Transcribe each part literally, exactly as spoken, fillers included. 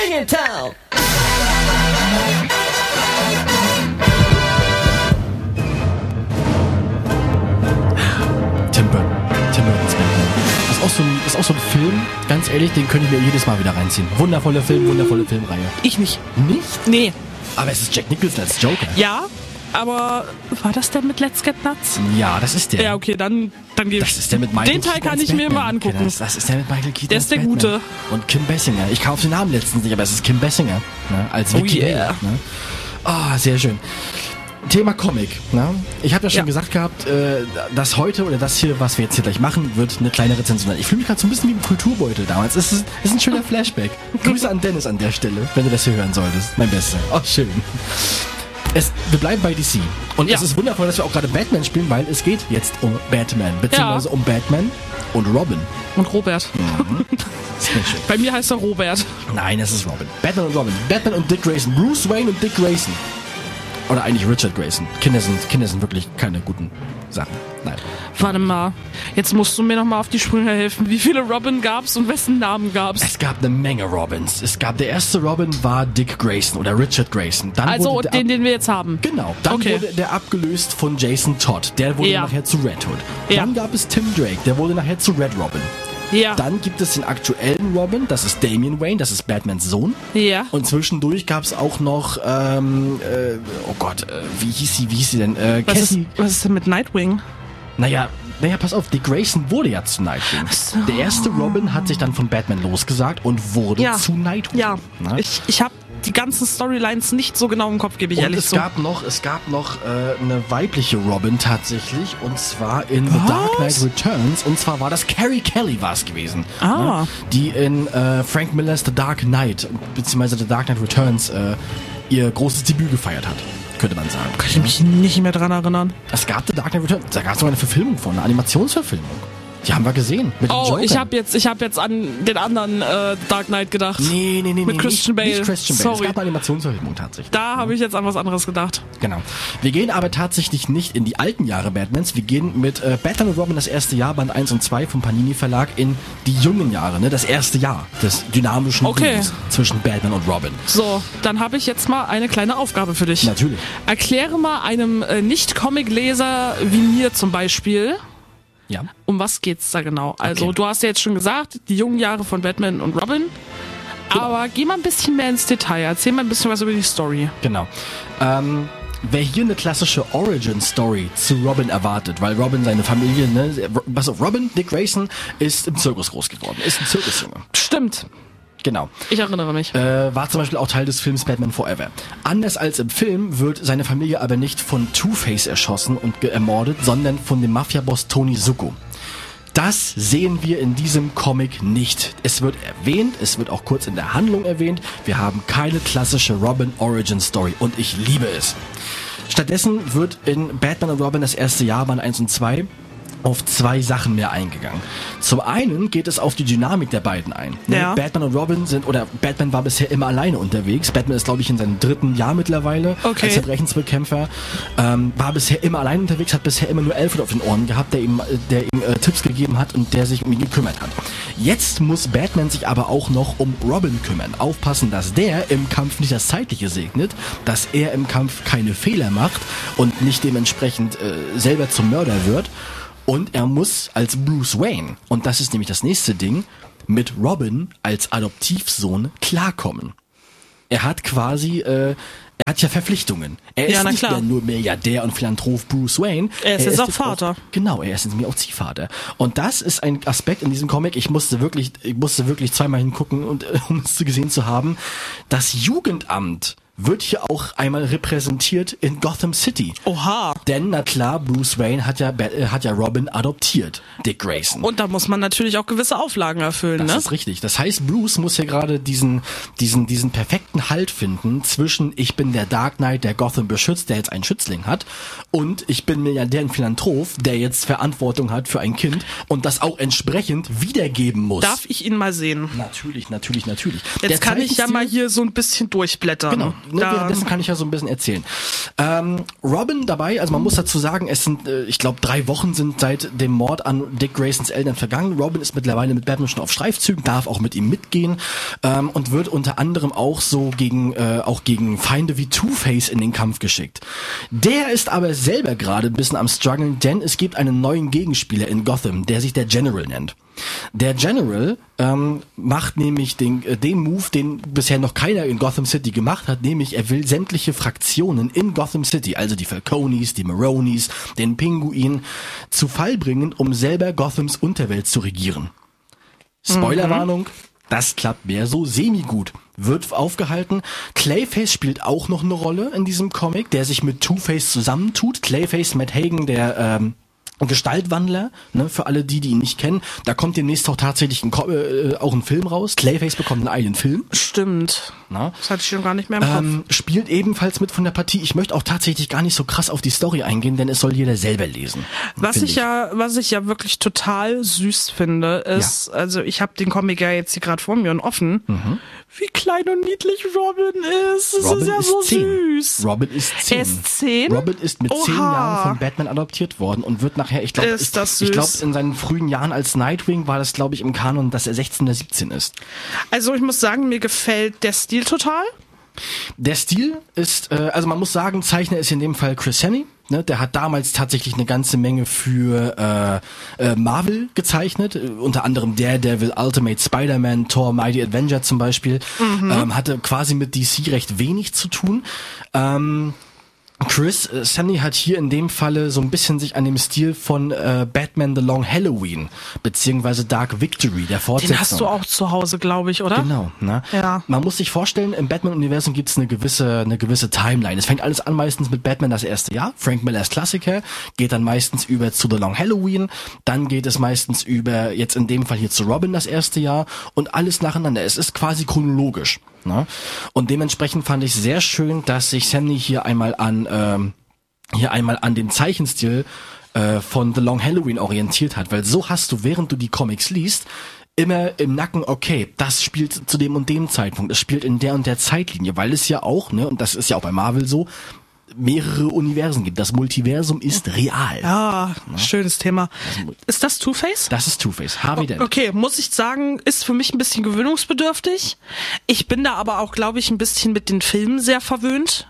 in town. Tim Burton. Tim Burton's Batman. Das ist auch so ein, ist auch so ein Film, ganz ehrlich, den könnte ich mir jedes Mal wieder reinziehen. Wundervoller Film, wundervolle Filmreihe. Ich nicht. Nicht? Nee. Aber es ist Jack Nicholson als Joker. Ja, aber war das der mit Let's Get Nuts? Ja, das ist der. Ja, okay, dann, dann gebe ich. Das ist der mit Michael Den Teil Keaton kann als ich mir Batman. mal angucken. Okay, das, das ist der mit Michael Keaton Der als ist der Batman. Gute. Und Kim Basinger. Ich kaufe den Namen letztens nicht, aber es ist Kim Basinger. Ne, als Vicky Oh yeah. Vale, ne? Oh, sehr schön. Thema Comic. Ne? Ich habe ja schon Ja. gesagt gehabt, äh, dass heute oder das hier, was wir jetzt hier gleich machen, wird eine kleine Rezension sein. Ich fühle mich gerade so ein bisschen wie im Kulturbeutel damals. Es ist, ist ein schöner Flashback. Grüße an Dennis an der Stelle, wenn du das hier hören solltest. Mein Bester. Oh, schön. Es, wir bleiben bei D C. Und Ja. es ist wundervoll, dass wir auch gerade Batman spielen, weil es geht jetzt um Batman. Beziehungsweise Ja. um Batman und Robin. Und Robert. Sehr schön. Bei mir heißt er Robert. Nein, es ist Robin. Batman und Robin. Batman und Dick Grayson. Bruce Wayne und Dick Grayson. Oder eigentlich Richard Grayson. Kinder sind, Kinder sind wirklich keine guten Sachen. Nein. Warte mal. Jetzt musst du mir noch mal auf die Sprünge helfen. Wie viele Robin gab's und wessen Namen gab's? Es gab eine Menge Robins. Es gab, der erste Robin war Dick Grayson oder Richard Grayson. Dann Also wurde der den, ab- den wir jetzt haben. Genau. Dann Okay. wurde der abgelöst von Jason Todd. Der wurde Ja. nachher zu Red Hood. Ja. Dann gab es Tim Drake. Der wurde nachher zu Red Robin. Ja. Dann gibt es den aktuellen Robin. Das ist Damian Wayne. Das ist Batmans Sohn. Ja. Und zwischendurch gab es auch noch, ähm, äh, oh Gott, äh, wie hieß sie, wie hieß sie denn? Äh, Was ist, Cassie. was ist denn mit Nightwing? Naja, naja, pass auf, Dick Grayson wurde ja zu Nightwing. so. Der erste Robin hat sich dann von Batman losgesagt und wurde Ja. zu Nightwing. Ja. Ne? Ich, ich habe die ganzen Storylines nicht so genau im Kopf, gebe ich Und ehrlich es zu. gab noch, es gab noch äh, eine weibliche Robin tatsächlich, und zwar in The Was? Dark Knight Returns, und zwar war das Carrie Kelly war es gewesen. Ah. Ne? Die in äh, Frank Millers The Dark Knight, beziehungsweise The Dark Knight Returns, äh, ihr großes Debüt gefeiert hat, könnte man sagen. Kann ich mich nicht mehr dran erinnern. Es gab The Dark Knight Returns, da gab es sogar eine Verfilmung von, eine Animationsverfilmung. Die haben wir gesehen. Mit dem Oh, Joker. ich habe jetzt, ich hab jetzt an den anderen äh, Dark Knight gedacht. Nee, nee, nee, Mit nee. Christian nicht, Bale. Nicht Christian Bale. Sorry. Es gab eine Animationsverfilmung tatsächlich. Da habe ich jetzt an was anderes gedacht. Genau. Wir gehen aber tatsächlich nicht in die alten Jahre Batmans. Wir gehen mit äh, Batman und Robin, das erste Jahr, Band eins und zwei vom Panini Verlag, in die jungen Jahre, ne? Das erste Jahr des dynamischen Okay. Duos zwischen Batman und Robin. So, dann habe ich jetzt mal eine kleine Aufgabe für dich. Natürlich. Erkläre mal einem äh, Nicht-Comic-Leser wie mir zum Beispiel, Ja. um was geht's da genau? Also, Okay. du hast ja jetzt schon gesagt, die jungen Jahre von Batman und Robin. Aber geh mal ein bisschen mehr ins Detail. Erzähl mal ein bisschen was über die Story. Genau. Ähm, wer hier eine klassische Origin-Story zu Robin erwartet, weil Robin seine Familie, ne, pass auf, Robin, Dick Grayson, ist im Zirkus groß geworden, ist ein Zirkusjunge. Stimmt. Genau. Ich erinnere mich. Äh, war zum Beispiel auch Teil des Films Batman Forever. Anders als im Film wird seine Familie aber nicht von Two-Face erschossen und ge- ermordet, sondern von dem Mafia-Boss Tony Zucco. Das sehen wir in diesem Comic nicht. Es wird erwähnt, es wird auch kurz in der Handlung erwähnt. Wir haben keine klassische Robin-Origin-Story und ich liebe es. Stattdessen wird in Batman und Robin das erste Jahr, Band eins und zwei, auf zwei Sachen mehr eingegangen. Zum einen geht es auf die Dynamik der beiden ein. Ne? Ja. Batman und Robin sind, oder Batman war bisher immer alleine unterwegs. Batman ist, glaube ich, in seinem dritten Jahr mittlerweile Okay. als Verbrechensbekämpfer. Ähm, war bisher immer alleine unterwegs, hat bisher immer nur Alfred auf den Ohren gehabt, der ihm, äh, der ihm äh, Tipps gegeben hat und der sich um ihn gekümmert hat. Jetzt muss Batman sich aber auch noch um Robin kümmern. Aufpassen, dass der im Kampf nicht das Zeitliche segnet, dass er im Kampf keine Fehler macht und nicht dementsprechend äh, selber zum Mörder wird. Und er muss als Bruce Wayne, und das ist nämlich das nächste Ding, mit Robin als Adoptivsohn klarkommen. Er hat quasi, äh, er hat ja Verpflichtungen. Er Ja, ist na nicht klar. mehr nur Milliardär und Philanthrop Bruce Wayne. Er ist jetzt auch Vater. Genau, er ist nämlich auch Ziehvater. Und das ist ein Aspekt in diesem Comic, ich musste wirklich, ich musste wirklich zweimal hingucken, und, äh, um es gesehen zu haben. Das Jugendamt wird hier auch einmal repräsentiert in Gotham City. Oha. Denn, na klar, Bruce Wayne hat ja, äh, hat ja Robin adoptiert, Dick Grayson. Und da muss man natürlich auch gewisse Auflagen erfüllen, Das ne? ist richtig. Das heißt, Bruce muss ja gerade diesen, diesen, diesen perfekten Halt finden zwischen ich bin der Dark Knight, der Gotham beschützt, der jetzt einen Schützling hat, und ich bin Milliardär und Philanthrop, der jetzt Verantwortung hat für ein Kind und das auch entsprechend wiedergeben muss. Darf ich ihn mal sehen? Natürlich, natürlich, natürlich. Jetzt Der kann ich ja Zeichenstil- mal hier so ein bisschen durchblättern. Genau. ne, währenddessen kann ich ja so ein bisschen erzählen. Ähm, Robin dabei, also man muss dazu sagen, es sind, äh, ich glaube, drei Wochen sind seit dem Mord an Dick Graysons Eltern vergangen. Robin ist mittlerweile mit Batman schon auf Streifzügen, darf auch mit ihm mitgehen ähm, und wird unter anderem auch so gegen äh, auch gegen Feinde wie Two-Face in den Kampf geschickt. Der ist aber selber gerade ein bisschen am struggeln, denn es gibt einen neuen Gegenspieler in Gotham, der sich der General nennt. Der General ähm, macht nämlich den, äh, den Move, den bisher noch keiner in Gotham City gemacht hat, nämlich er will sämtliche Fraktionen in Gotham City, also die Falconis, die Maronis, den Pinguin, zu Fall bringen, um selber Gothams Unterwelt zu regieren. Spoilerwarnung, mhm. Das klappt mehr so semi-gut. Wird aufgehalten. Clayface spielt auch noch eine Rolle in diesem Comic, der sich mit Two-Face zusammentut. Clayface, Matt Hagen, der ähm, Gestaltwandler, ne, für alle die, die ihn nicht kennen. Da kommt demnächst auch tatsächlich ein, äh, auch ein Film raus. Clayface bekommt einen eigenen Film. Stimmt. Na? Das hatte ich schon gar nicht mehr im ähm, Kopf. Spielt ebenfalls mit von der Partie. Ich möchte auch tatsächlich gar nicht so krass auf die Story eingehen, denn es soll jeder selber lesen. Was ich, ich ja, was ich ja wirklich total süß finde, ist, ja. also ich habe den Comic ja jetzt hier gerade vor mir und offen, mhm. wie klein und niedlich Robin ist. Das Robin ist ja ist so zehn. süß. Robin ist zehn. Er ist zehn? Robin ist mit Oha. zehn Jahren von Batman adoptiert worden und wird nachher, ich glaube, ist das süß. ich glaube, in seinen frühen Jahren als Nightwing war das, glaube ich, im Kanon, dass er sechzehn oder siebzehn ist. Also ich muss sagen, mir gefällt der Stil total. Der Stil ist, äh, also man muss sagen, Zeichner ist in dem Fall Chris Samnee. Ne, der hat damals tatsächlich eine ganze Menge für äh, äh, Marvel gezeichnet, äh, unter anderem Daredevil, Ultimate Spider-Man, Thor, Mighty Avenger zum Beispiel. Mhm. Ähm, hatte quasi mit D C recht wenig zu tun. Ähm, Chris äh, Samnee hat hier in dem Falle so ein bisschen sich an dem Stil von äh, Batman The Long Halloween beziehungsweise Dark Victory, der Fortsetzung. Den hast du auch zu Hause, glaube ich, oder? Genau. Ne? Ja. Man muss sich vorstellen, im Batman-Universum gibt's eine gewisse eine gewisse Timeline. Es fängt alles an meistens mit Batman das erste Jahr, Frank Millers Klassiker, geht dann meistens über zu The Long Halloween, dann geht es meistens über, jetzt in dem Fall hier zu Robin das erste Jahr und alles nacheinander. Es ist quasi chronologisch. Ne? Und dementsprechend fand ich sehr schön, dass sich Samnee hier einmal an ähm, hier einmal an dem Zeichenstil äh, von The Long Halloween orientiert hat, weil so hast du, während du die Comics liest, immer im Nacken, okay, das spielt zu dem und dem Zeitpunkt, es spielt in der und der Zeitlinie, weil es ja auch, ne, und das ist ja auch bei Marvel so, mehrere Universen gibt. Das Multiversum ist real. Ja, ja. Schönes Thema. Ist das Two-Face? Das ist Two-Face. Harvey Dent. Okay, muss ich sagen, ist für mich ein bisschen gewöhnungsbedürftig. Ich bin da aber auch, glaube ich, ein bisschen mit den Filmen sehr verwöhnt.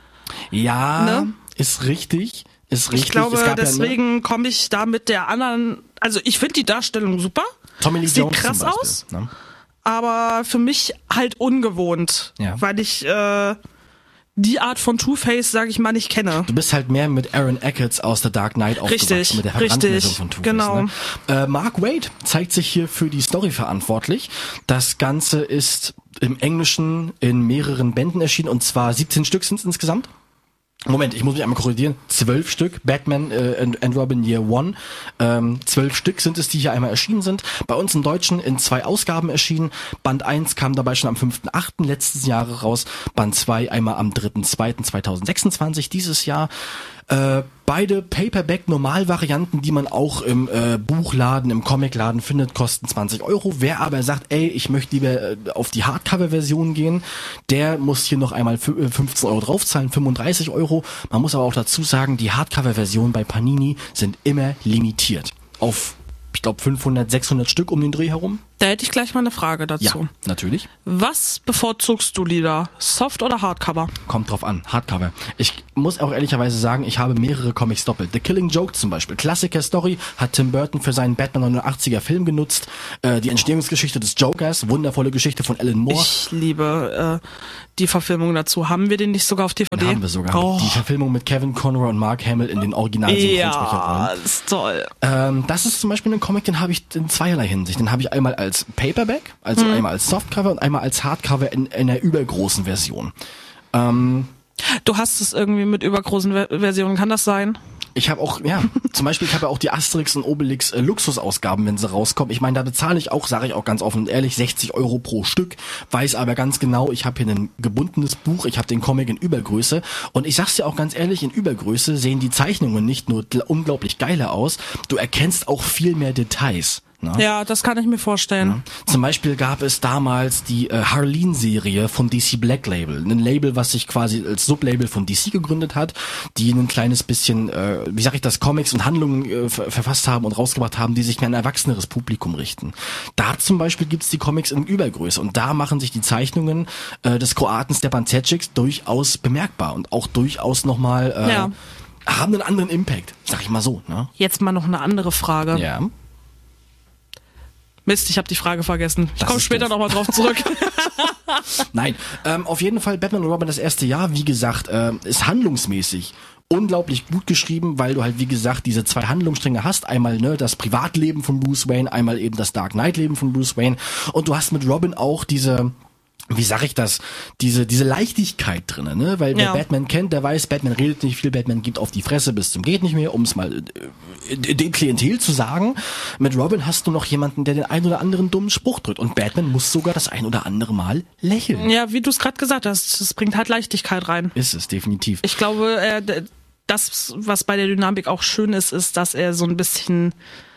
Ja, ne? ist richtig. Ist richtig. Ich glaube, es gab deswegen ja, ne? komme ich da mit der anderen, also ich finde die Darstellung super. Tommy Lee Sieht Jones krass zum Beispiel, aus. Ne? Aber für mich halt ungewohnt. Ja. Weil ich, äh, die Art von Two-Face, sage ich mal, nicht kenne. Du bist halt mehr mit Aaron Eckhart aus The Dark Knight aufgewachsen, richtig, mit der Verbrannten richtig, von Two-Face. Genau. Ne? Äh, Mark Waid zeigt sich hier für die Story verantwortlich. Das Ganze ist im Englischen in mehreren Bänden erschienen, und zwar siebzehn Stück sind es insgesamt. Moment, ich muss mich einmal korrigieren. Zwölf Stück, Batman äh, and, and Robin Year One. Ähm, zwölf Stück sind es, die hier einmal erschienen sind. Bei uns im Deutschen in zwei Ausgaben erschienen. Band eins kam dabei schon am fünften achten letzten Jahres raus. Band zwei einmal am dritten zweiten zweitausendsechsundzwanzig dieses Jahr. Äh, beide Paperback-Normalvarianten, die man auch im äh, Buchladen, im Comicladen findet, kosten zwanzig Euro. Wer aber sagt, ey, ich möchte lieber äh, auf die Hardcover-Version gehen, der muss hier noch einmal fünfzehn Euro draufzahlen, fünfunddreißig Euro. Man muss aber auch dazu sagen, die Hardcover-Versionen bei Panini sind immer limitiert. Auf, ich glaube, fünfhundert, sechshundert Stück um den Dreh herum. Da hätte ich gleich mal eine Frage dazu. Ja, natürlich. Was bevorzugst du lieber? Soft oder Hardcover? Kommt drauf an, Hardcover. Ich muss auch ehrlicherweise sagen, ich habe mehrere Comics doppelt. The Killing Joke zum Beispiel, Klassiker-Story, hat Tim Burton für seinen Batman neunundachtziger Film genutzt. Äh, die Entstehungsgeschichte des Jokers, wundervolle Geschichte von Alan Moore. Ich liebe äh, die Verfilmung dazu. Haben wir den nicht sogar auf D V D? Den haben wir sogar. Oh. Die Verfilmung mit Kevin Conroy und Mark Hamill in den Original-Synchronsprecherrollen. Ja, das ist toll. Ähm, das ist zum Beispiel ein Comic, den habe ich in zweierlei Hinsicht. Den habe ich einmal als Paperback, also mhm. einmal als Softcover und einmal als Hardcover in, in einer übergroßen Version. Ähm, du hast es irgendwie mit übergroßen Ver- Versionen, kann das sein? Ich habe auch, ja, zum Beispiel, ich habe ja auch die Asterix und Obelix äh, Luxusausgaben, wenn sie rauskommen. Ich meine, da bezahle ich auch, sage ich auch ganz offen und ehrlich, sechzig Euro pro Stück, weiß aber ganz genau, ich habe hier ein gebundenes Buch, ich habe den Comic in Übergröße, und ich sag's dir auch ganz ehrlich, in Übergröße sehen die Zeichnungen nicht nur unglaublich geiler aus, du erkennst auch viel mehr Details. Ne? Ja, das kann ich mir vorstellen. Ja. Zum Beispiel gab es damals die äh, Harleen-Serie von D C Black Label. Ein Label, was sich quasi als Sublabel von D C gegründet hat, die ein kleines bisschen, äh, wie sag ich das, Comics und Handlungen äh, ver- verfasst haben und rausgebracht haben, die sich an ein erwachseneres Publikum richten. Da zum Beispiel gibt's die Comics in Übergröße und da machen sich die Zeichnungen äh, des Kroaten Stepan Cecic durchaus bemerkbar und auch durchaus nochmal äh, Ja. haben einen anderen Impact, sag ich mal so. Ne? Jetzt mal noch eine andere Frage. Ja. Mist, ich habe die Frage vergessen. Ich Das komme ist später doof. nochmal drauf zurück. Nein, ähm, auf jeden Fall Batman und Robin das erste Jahr, wie gesagt, äh, ist handlungsmäßig unglaublich gut geschrieben, weil du halt, wie gesagt, diese zwei Handlungsstränge hast. Einmal ne das Privatleben von Bruce Wayne, einmal eben das Dark Knight-Leben von Bruce Wayne. Und du hast mit Robin auch diese... Wie sag ich das? Diese diese Leichtigkeit drinne, ne? Weil wer Ja. Batman kennt, der weiß, Batman redet nicht viel, Batman gibt auf die Fresse bis zum geht nicht mehr, um es mal äh, dem Klientel zu sagen. Mit Robin hast du noch jemanden, der den ein oder anderen dummen Spruch drückt und Batman muss sogar das ein oder andere Mal lächeln. Ja, wie du es gerade gesagt hast, das bringt halt Leichtigkeit rein. Ist es definitiv. Ich glaube, äh, d- das, was bei der Dynamik auch schön ist, ist, dass er so ein bisschen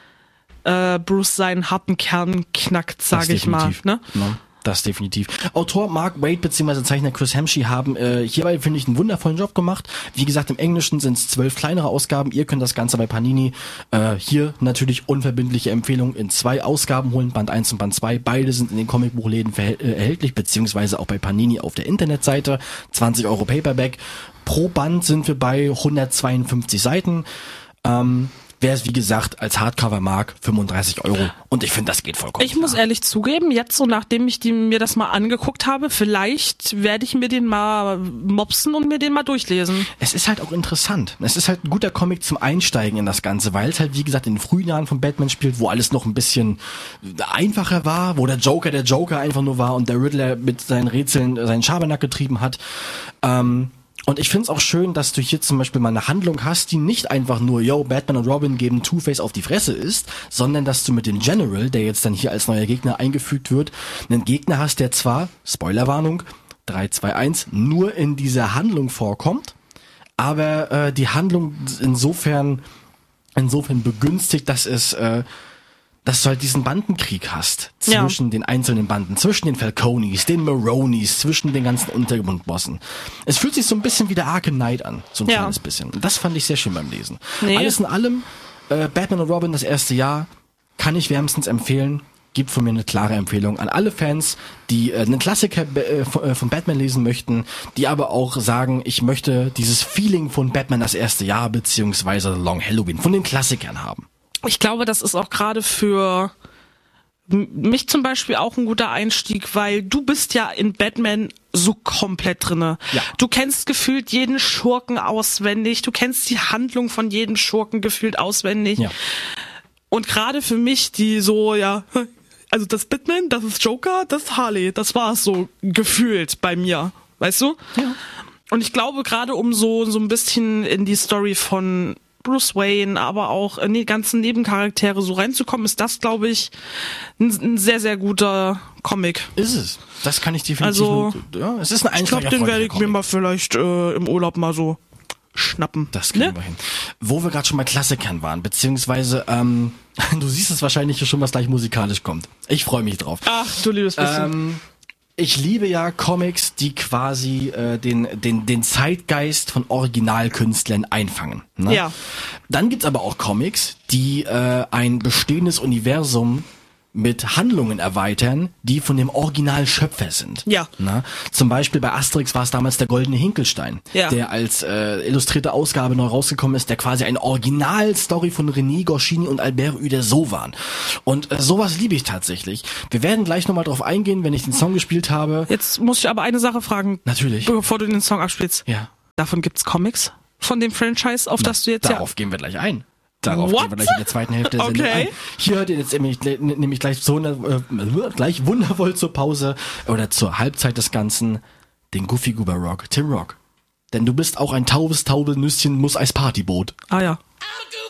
äh, Bruce seinen harten Kern knackt, sage Das ich mal. definitiv. Ne? Ja, das definitiv. Autor Mark Waid bzw. Zeichner Chris Hemschi haben äh, hierbei, finde ich, einen wundervollen Job gemacht. Wie gesagt, im Englischen sind es zwölf kleinere Ausgaben. Ihr könnt das Ganze bei Panini äh, hier natürlich unverbindliche Empfehlung in zwei Ausgaben holen, Band eins und Band zwei. Beide sind in den Comicbuchläden verhält- äh, erhältlich, beziehungsweise auch bei Panini auf der Internetseite. zwanzig Euro Paperback. Pro Band sind wir bei hundertzweiundfünfzig Seiten. Ähm, Wer es, wie gesagt, als Hardcover mag, fünfunddreißig Euro. Und ich finde, das geht vollkommen Ich muss klar. ehrlich zugeben, jetzt so nachdem ich die, mir das mal angeguckt habe, vielleicht werde ich mir den mal mopsen und mir den mal durchlesen. Es ist halt auch interessant. Es ist halt ein guter Comic zum Einsteigen in das Ganze, weil es halt, wie gesagt, in den frühen Jahren von Batman spielt, wo alles noch ein bisschen einfacher war, wo der Joker der Joker einfach nur war und der Riddler mit seinen Rätseln seinen Schabernack getrieben hat. Ähm, Und ich find's auch schön, dass du hier zum Beispiel mal eine Handlung hast, die nicht einfach nur, yo, Batman und Robin geben Two-Face auf die Fresse ist, sondern dass du mit dem General, der jetzt dann hier als neuer Gegner eingefügt wird, einen Gegner hast, der zwar, Spoilerwarnung, drei, zwei, eins, nur in dieser Handlung vorkommt, aber äh, die Handlung insofern insofern begünstigt, dass es äh, dass du halt diesen Bandenkrieg hast zwischen Ja. den einzelnen Banden, zwischen den Falconis, den Maronis, zwischen den ganzen Untergrundbossen. Es fühlt sich so ein bisschen wie der Arkham Knight an, so ein Ja. kleines bisschen. Und das fand ich sehr schön beim Lesen. Nee. Alles in allem, äh, Batman und Robin, das erste Jahr, kann ich wärmstens empfehlen. Gibt von mir eine klare Empfehlung an alle Fans, die äh, einen Klassiker äh, von, äh, von Batman lesen möchten, die aber auch sagen, ich möchte dieses Feeling von Batman das erste Jahr beziehungsweise Long Halloween von den Klassikern haben. Ich glaube, das ist auch gerade für m- mich zum Beispiel auch ein guter Einstieg, weil du bist ja in Batman so komplett drinne. Ja. Du kennst gefühlt jeden Schurken auswendig, du kennst die Handlung von jedem Schurken gefühlt auswendig. Ja. Und gerade für mich, die so, ja, also das Batman, das ist Joker, das ist Harley, das war es so gefühlt bei mir, weißt du? Ja. Und ich glaube, gerade um so, so ein bisschen in die Story von Bruce Wayne, aber auch in die ganzen Nebencharaktere so reinzukommen, ist das, glaube ich, ein, ein sehr, sehr guter Comic. Ist es. Das kann ich definitiv Also, nur, ja, es ist ein Ich glaube, den werde ich mir Comic. mal vielleicht äh, im Urlaub mal so schnappen. Das kriegen Ne? wir hin. Wo wir gerade schon bei Klassikern waren, beziehungsweise, ähm, du siehst es wahrscheinlich hier schon, was gleich musikalisch kommt. Ich freue mich drauf. Ach, du liebes bisschen. Ähm, ich liebe ja Comics, die quasi äh, den, den, den Zeitgeist von Originalkünstlern einfangen. Ne? Ja. Dann gibt's aber auch Comics, die äh, ein bestehendes Universum mit Handlungen erweitern, die von dem Originalschöpfer sind. Ja. Na, zum Beispiel bei Asterix war es damals der Goldene Hinkelstein, Ja. der als äh, illustrierte Ausgabe neu rausgekommen ist, der quasi eine Originalstory von René Goscinny und Albert Uderzo waren. Und äh, sowas liebe ich tatsächlich. Wir werden gleich nochmal drauf eingehen, wenn ich den Song gespielt habe. Jetzt muss ich aber eine Sache fragen, Natürlich. bevor du den Song abspielst. Ja. Davon gibt's Comics? Von dem Franchise, auf das du jetzt Darauf gehen wir gleich ein. Darauf What? gehen wir gleich in der zweiten Hälfte der Sendung Okay. ein. Hier hört ihr jetzt nämlich, nämlich gleich, so, äh, gleich wundervoll zur Pause oder zur Halbzeit des Ganzen den Goofy Goober Rock, Tim Rock. Denn du bist auch ein taubes Taube Nüsschen muss Eis Partyboot. ja. Ah ja. I'll do